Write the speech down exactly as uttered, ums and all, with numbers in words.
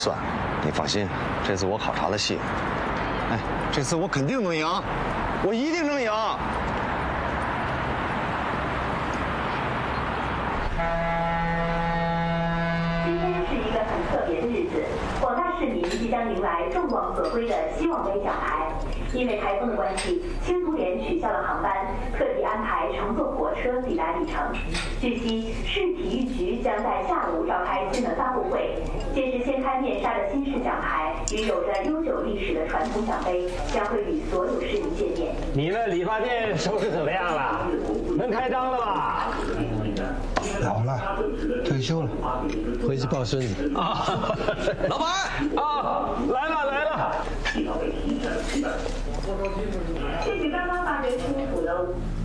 算，你放心，这次我考察了戏，哎，这次我肯定能赢，我一定能赢。 今天是一个很特别的日子，广大市民即将迎来众望所归的希望杯奖牌。因为台风的关系，青足联取消了航班，特地安排乘坐火车抵达里城。据悉，市体育局将在下午召开新闻发布会，届时掀开面纱的新式奖牌与有着悠久历史的传统奖杯将会与所有市民见面。 你那理发店收拾怎么样了？能开张了吧？ 老了，退休了，回去抱孙子。 啊， 老板啊，来了来了。 这是刚刚发掘出土的